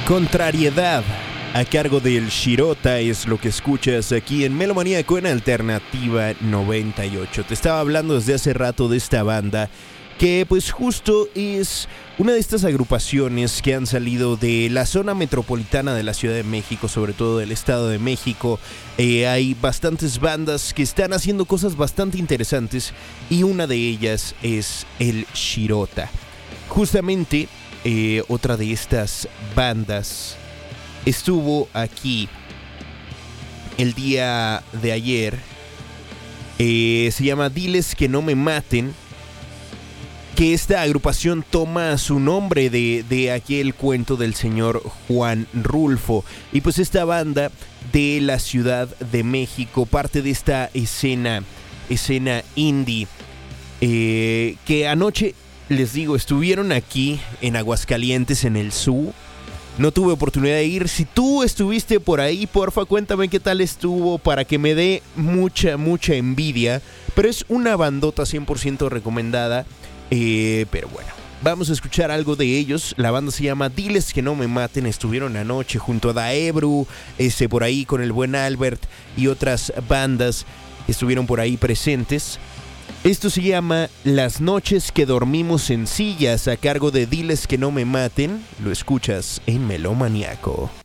Contrariedad, a cargo del Shirota, es lo que escuchas aquí en Melomaníaco en Alternativa 98. Te estaba hablando desde hace rato de esta banda, que pues justo es una de estas agrupaciones que han salido de la zona metropolitana de la Ciudad de México, sobre todo del Estado de México. Hay bastantes bandas que están haciendo cosas bastante interesantes y una de ellas es el Shirota. Justamente otra de estas bandas estuvo aquí el día de ayer. Se llama Diles que no me maten, que esta agrupación toma su nombre de aquel cuento del señor Juan Rulfo. Y pues esta banda de la Ciudad de México, parte de esta escena indie, que anoche, les digo, estuvieron aquí en Aguascalientes en el Zoo. No tuve oportunidad de ir. Si tú estuviste por ahí, porfa, cuéntame qué tal estuvo para que me dé mucha envidia. Pero es una bandota 100% recomendada. Pero bueno, vamos a escuchar algo de ellos. La banda se llama Diles que no me maten. Estuvieron anoche junto a Daebru, por ahí con el buen Albert y otras bandas que estuvieron por ahí presentes. Esto se llama Las noches que dormimos en sillas, a cargo de Diles que no me maten. Lo escuchas en Melomaníaco.